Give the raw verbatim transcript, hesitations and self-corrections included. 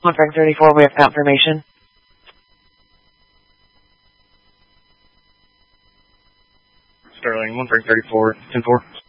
One Frank thirty-four, we have confirmation. Sterling, one Frank thirty-four, ten four.